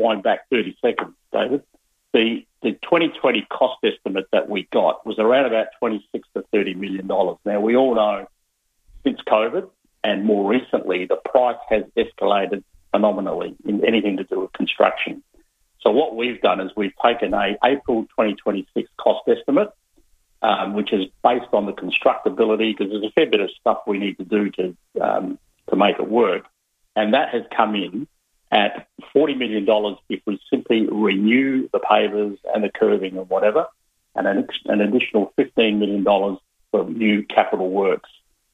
wind back 30 seconds, David, the 2020 cost estimate that we got was around about $26 to $30 million. Now, we all know since COVID and more recently, the price has escalated phenomenally in anything to do with construction. So what we've done is we've taken a April 2026 cost estimate, which is based on the constructability, because there's a fair bit of stuff we need to do to make it work. And that has come in at $40 million if we simply renew the pavers and the curving and whatever, and an additional $15 million for new capital works.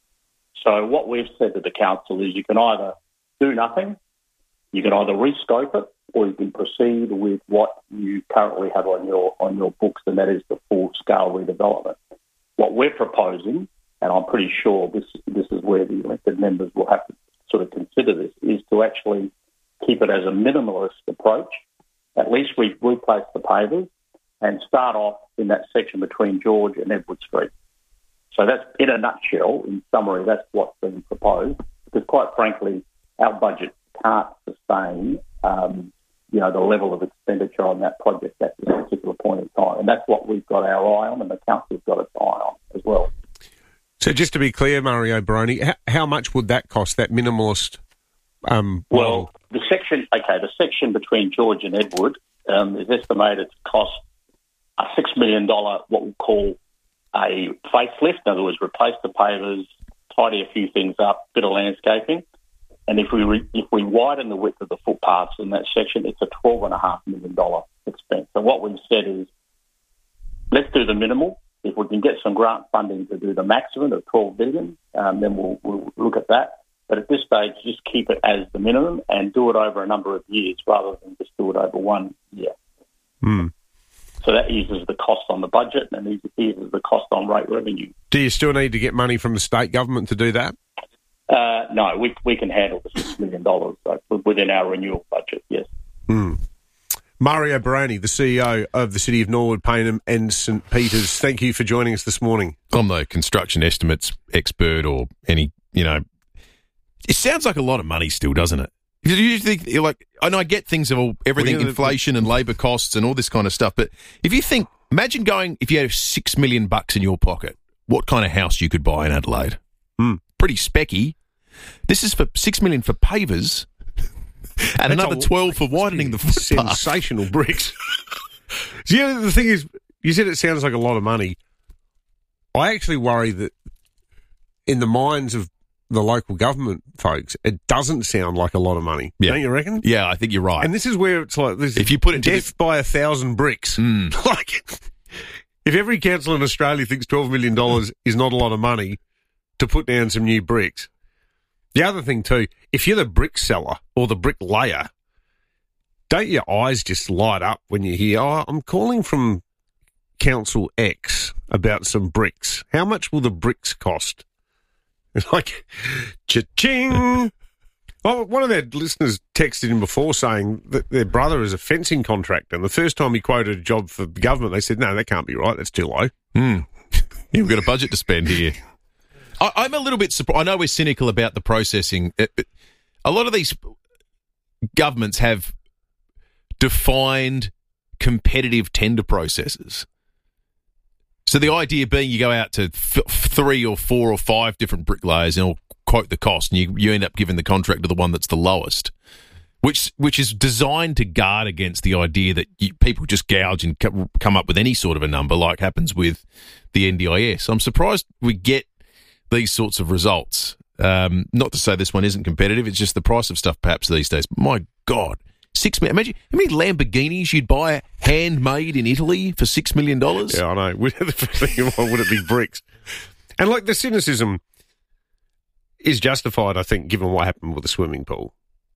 So what we've said to the council is you can either do nothing, you can either rescope it, or you can proceed with what you currently have on your books, and that is the full-scale redevelopment. What we're proposing, and I'm pretty sure this is where the elected members will have to sort of consider this, is to actually keep it as a minimalist approach. At least we replace the pavers and start off in that section between George and Edward Street. So that's, in a nutshell, in summary, that's what's been proposed, because quite frankly, our budget can't sustain the level of expenditure on that project at this particular point in time. And that's what we've got our eye on, and the council's got its eye on as well. So just to be clear, Mario Baroni, how much would that cost, that minimalist? Well, the section between George and Edward is estimated to cost a $6 million, what we'll call a facelift. In other words, replace the pavers, tidy a few things up, bit of landscaping. And if we widen the width of the footpaths in that section, it's a $12.5 million expense. So what we've said is, let's do the minimal. If we can get some grant funding to do the maximum of $12 billion, then we'll look at that. But at this stage, just keep it as the minimum and do it over a number of years rather than just do it over 1 year. Mm. So that eases the cost on the budget and eases the cost on rate revenue. Do you still need to get money from the state government to do that? No, we can handle the $6 million within our renewal budget, yes. Mm. Mario Baroni, the CEO of the City of Norwood, Payneham and St Peters, thank you for joining us this morning. I'm no construction estimates expert or any, it sounds like a lot of money still, doesn't it? You think, and I get things of everything, inflation and labour costs and all this kind of stuff, but if you think, imagine if you had $6 million in your pocket, what kind of house you could buy in Adelaide? Pretty specky. This is for $6 million for pavers and another 12 for widening the footpath. Sensational bricks. The thing is, you said it sounds like a lot of money. I actually worry that in the minds of the local government folks, it doesn't sound like a lot of money. Yeah. Don't you reckon? Yeah, I think you're right. And this is where it's like, if you put it death by 1,000 bricks. Like, if every council in Australia thinks $12 million is not a lot of money to put down some new bricks. The other thing too, if you're the brick seller or the bricklayer, don't your eyes just light up when you hear, I'm calling from Council X about some bricks. How much will the bricks cost? It's like, cha-ching! One of their listeners texted in before saying that their brother is a fencing contractor, and the first time he quoted a job for the government, they said, no, that can't be right, that's too low. We've got a budget to spend here. I'm a little bit surprised. I know we're cynical about the processing. A lot of these governments have defined competitive tender processes. So the idea being you go out to 3 or 4 or 5 different bricklayers and all quote the cost, and you end up giving the contract to the one that's the lowest, which is designed to guard against the idea that people just gouge and come up with any sort of a number like happens with the NDIS. I'm surprised we get these sorts of results. Not to say this one isn't competitive, it's just the price of stuff perhaps these days. My God, imagine how many Lamborghinis you'd buy handmade in Italy for $6 million? Yeah, I know. Would it be bricks? And like the cynicism is justified, I think, given what happened with the swimming pool.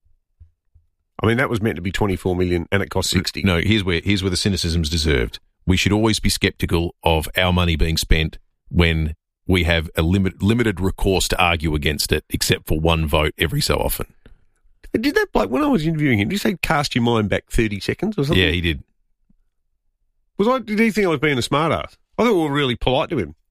I mean, that was meant to be $24 million and it cost 60. No, here's where the cynicism's deserved. We should always be sceptical of our money being spent when we have a limited recourse to argue against it, except for one vote every so often. Did that bloke, when I was interviewing him, did he say cast your mind back 30 seconds or something? Yeah, he did. Did he think I was being a smart ass? I thought we were really polite to him.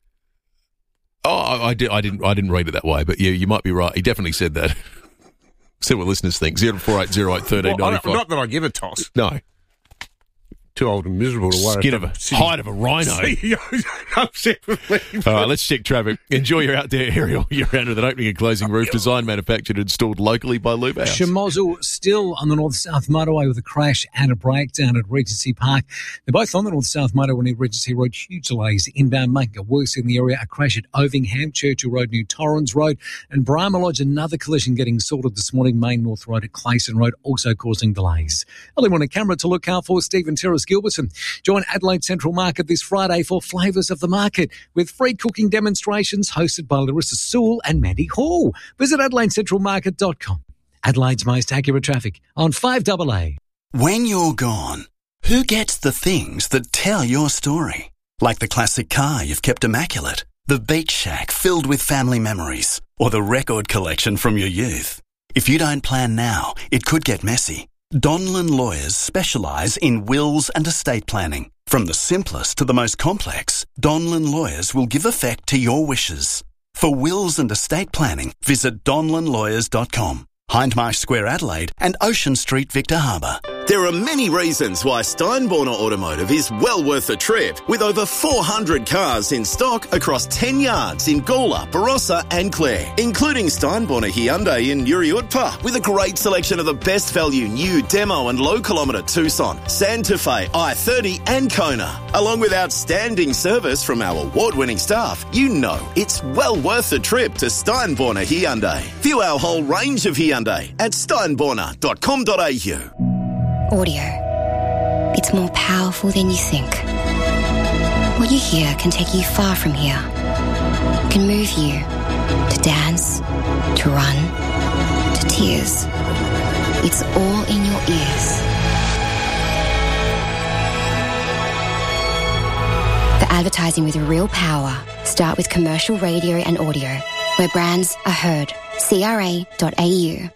Oh, I didn't read it that way, but yeah, you might be right. He definitely said that. See what listeners think. 0480081395. Well, not that I give a toss. No. Too old and miserable to worry. Hide of a rhino. Upset with me. All right, let's check traffic. Enjoy your outdoor area all year round with an opening and closing roof designed, manufactured and installed locally by Lube House. Shamozzle still on the north-south motorway with a crash and a breakdown at Regency Park. They're both on the north-south motorway near Regency Road. Huge delays inbound, making it worse in the area. A crash at Ovingham, Churchill Road near Torrens Road. And Brahma Lodge, another collision getting sorted this morning. Main North Road at Clayson Road, also causing delays. Early morning camera to look out for Stephen Terrace Gilbertson. Join Adelaide Central Market this Friday for Flavours of the Market with free cooking demonstrations hosted by Larissa Sewell and Mandy Hall. Visit AdelaideCentralMarket.com. Adelaide's most accurate traffic on 5AA. When you're gone, who gets the things that tell your story? Like the classic car you've kept immaculate, the beach shack filled with family memories, or the record collection from your youth. If you don't plan now, it could get messy. Donlan Lawyers specialise in wills and estate planning. From the simplest to the most complex, Donlan Lawyers will give effect to your wishes. For wills and estate planning, visit donlanlawyers.com. Hindmarsh Square, Adelaide, and Ocean Street, Victor Harbour. There are many reasons why Steinborner Automotive is well worth a trip, with over 400 cars in stock across 10 yards in Gawler, Barossa and Clare, including Steinborner Hyundai in Uriutpa, with a great selection of the best value new demo and low kilometre Tucson, Santa Fe, i30 and Kona. Along with outstanding service from our award-winning staff, you know it's well worth a trip to Steinborner Hyundai. View our whole range of Hyundai at steinborner.com.au. Audio. It's more powerful than you think. What you hear can take you far from here. Can move you to dance, to run, to tears. It's all in your ears. The advertising with real power. Start with commercial radio and audio, where brands are heard. CRA.au.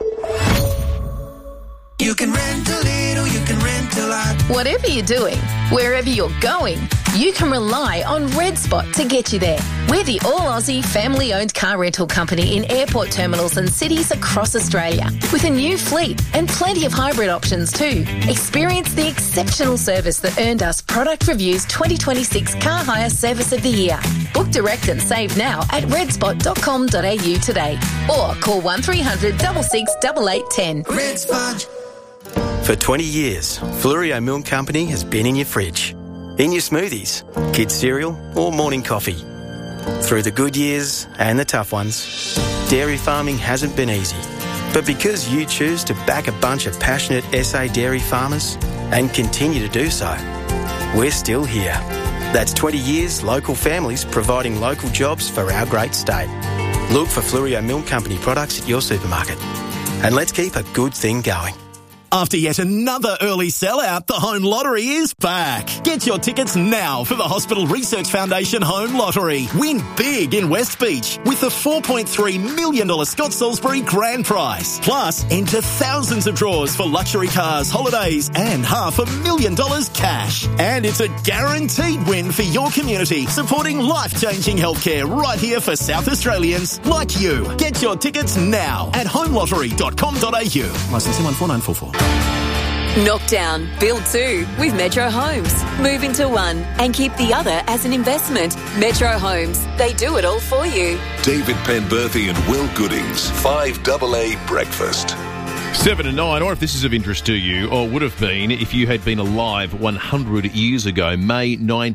You can rent a little, you can rent a lot. Whatever you're doing, wherever you're going, you can rely on Red Spot to get you there. We're the all-Aussie, family-owned car rental company in airport terminals and cities across Australia, with a new fleet and plenty of hybrid options too. Experience the exceptional service that earned us Product Review's 2026 Car Hire Service of the Year. Book direct and save now at redspot.com.au today, or call 1300 66 8810. Red Spot. For 20 years, Flurio Milk Company has been in your fridge, in your smoothies, kids' cereal or morning coffee. Through the good years and the tough ones, dairy farming hasn't been easy. But because you choose to back a bunch of passionate SA dairy farmers and continue to do so, we're still here. That's 20 years local families providing local jobs for our great state. Look for Flurio Milk Company products at your supermarket. And let's keep a good thing going. After yet another early sellout, the Home Lottery is back. Get your tickets now for the Hospital Research Foundation Home Lottery. Win big in West Beach with the $4.3 million Scott Salisbury grand prize. Plus, enter thousands of draws for luxury cars, holidays and $500,000 cash. And it's a guaranteed win for your community, supporting life-changing healthcare right here for South Australians like you. Get your tickets now at homelottery.com.au. Licensing 14944. Knock down, build two with Metro Homes. Move into one and keep the other as an investment. Metro Homes, they do it all for you. David Penberthy and Will Goodings, 5AA Breakfast. 7 and 9, or if this is of interest to you, or would have been if you had been alive 100 years ago, May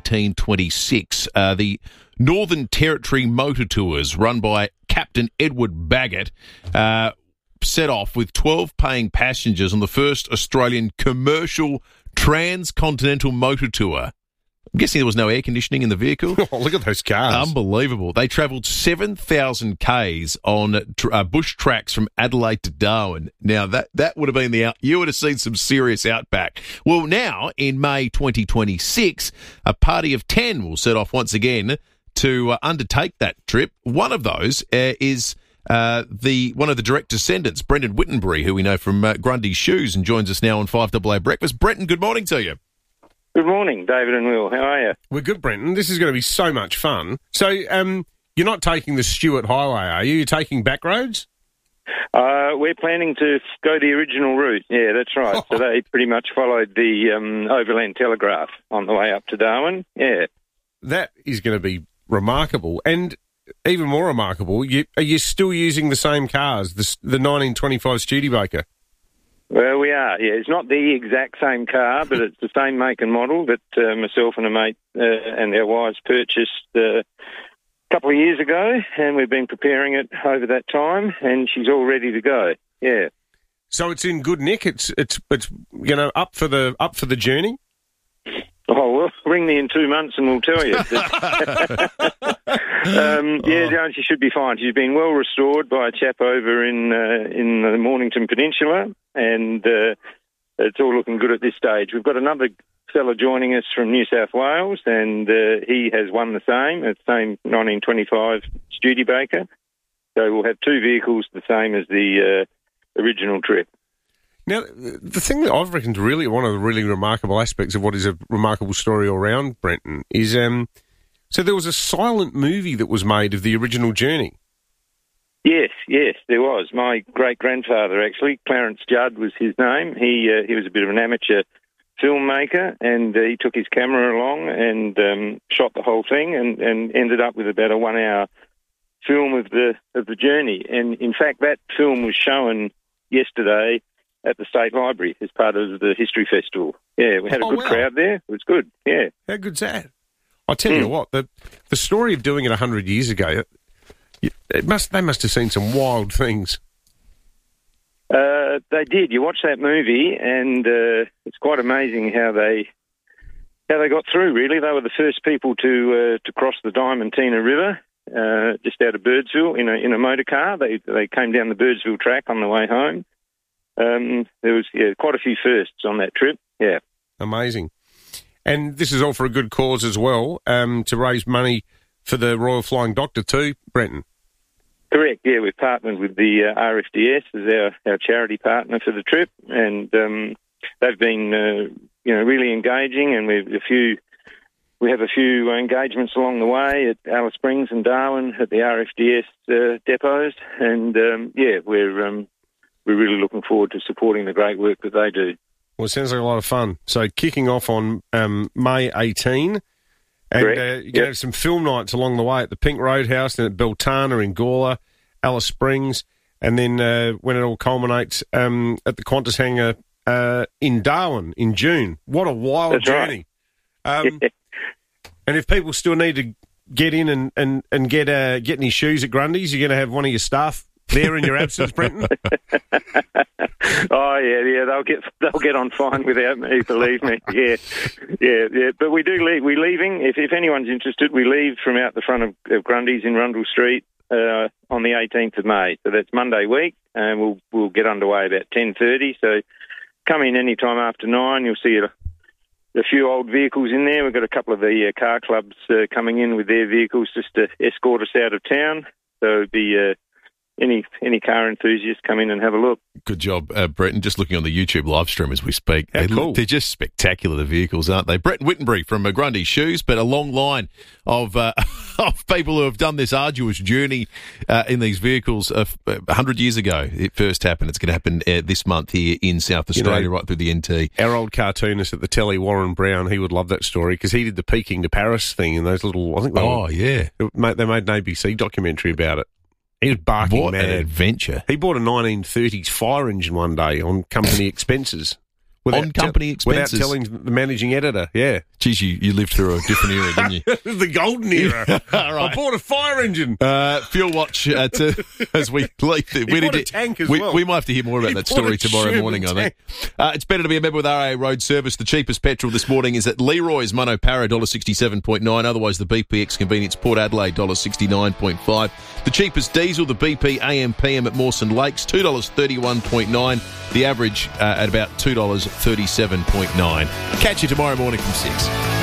1926, the Northern Territory Motor Tours, run by Captain Edward Baggett, set off with 12 paying passengers on the first Australian commercial transcontinental motor tour. I'm guessing there was no air conditioning in the vehicle. Oh, look at those cars. Unbelievable. They travelled 7,000 Ks on bush tracks from Adelaide to Darwin. Now, that would have been you would have seen some serious outback. Well, now, in May 2026, a party of 10 will set off once again to undertake that trip. One of those is one of the direct descendants, Brendan Wittenbury, who we know from Grundy's Shoes, and joins us now on 5AA Breakfast. Brenton, good morning to you. Good morning, David and Will. How are you? We're good, Brenton. This is going to be so much fun. So, you're not taking the Stuart Highway, are you? You're taking back roads? We're planning to go the original route. Yeah, that's right. So they pretty much followed the Overland Telegraph on the way up to Darwin. Yeah. That is going to be remarkable. And even more remarkable, are you still using the same cars, the 1925 Studebaker? Well, we are, yeah. It's not the exact same car, but it's the same make and model that myself and a mate and our wives purchased a couple of years ago, and we've been preparing it over that time, and she's all ready to go, yeah. So it's in good nick? It's up for the journey? Oh, well, ring me in 2 months and we'll tell you. Yeah, she should be fine. She's been well restored by a chap over in the Mornington Peninsula, and it's all looking good at this stage. We've got another fella joining us from New South Wales, and he has won the same 1925 Studebaker. So we'll have two vehicles the same as the original trip. Now, the thing that I've reckoned really one of the really remarkable aspects of what is a remarkable story all around, Brenton, is so there was a silent movie that was made of the original journey. Yes, there was. My great-grandfather, actually, Clarence Judd was his name. He was a bit of an amateur filmmaker, and he took his camera along and shot the whole thing and ended up with about a 1 hour film of the journey. And, in fact, that film was shown yesterday at the State Library as part of the History Festival. Yeah, we had a good crowd there. It was good, yeah. How good's that? I'll tell you what, the story of doing it 100 years ago, they must have seen some wild things. They did. You watch that movie, and it's quite amazing how they got through, really. They were the first people to cross the Diamantina River just out of Birdsville in a motor car. They came down the Birdsville track on the way home. There was quite a few firsts on that trip, yeah. Amazing. And this is all for a good cause as well, to raise money for the Royal Flying Doctor too, Brenton. Correct, yeah. We've partnered with the RFDS as our charity partner for the trip, and they've been really engaging, and we have a few engagements along the way at Alice Springs and Darwin at the RFDS depots, and we're really looking forward to supporting the great work that they do. Well, it sounds like a lot of fun. So kicking off on May 18, and you're going to have some film nights along the way at the Pink Roadhouse and at Beltana in Gawler, Alice Springs, and then when it all culminates at the Qantas hangar in Darwin in June. What a wild journey. Right. And if people still need to get in and get any shoes at Grundy's, you're going to have one of your staff there in your absence, Brenton? Oh yeah, they'll get on fine without me, believe me. Yeah. But we do leave. We're leaving. If anyone's interested, we leave from out the front of Grundy's in Rundle Street on the 18th of May. So that's Monday week, and we'll get underway about 10:30. So come in any time after 9. You'll see a few old vehicles in there. We've got a couple of the car clubs coming in with their vehicles just to escort us out of town. So it'd be any car enthusiast, come in and have a look. Good job, Bretton. Just looking on the YouTube live stream as we speak. Cool. They're just spectacular, the vehicles, aren't they? Bretton Whittenbury from Grundy Shoes, but a long line of people who have done this arduous journey in these vehicles 100 years ago. It first happened. It's going to happen this month here in South Australia, right through the NT. Our old cartoonist at the telly, Warren Brown, he would love that story because he did the Peking to Paris thing in those little, I think they made an ABC documentary about it. He was barking mad. What an adventure. He bought a 1930s fire engine one day on company expenses. Without telling the managing editor, yeah. Geez, you lived through a different era, didn't you? The golden era. Right. I bought a fire engine. Fuel watch as we leave. He bought a tank as well. We might have to hear more about that story tomorrow morning, I think. It's better to be a member with RA Road Service. The cheapest petrol this morning is at Leroy's Mono Para, $1.67.9. Otherwise, the BPX Convenience Port Adelaide, $1.69.5. The cheapest diesel, the BP AM/PM at Mawson Lakes, $2.31.9. The average at about $2.37.9. Catch you tomorrow morning from 6.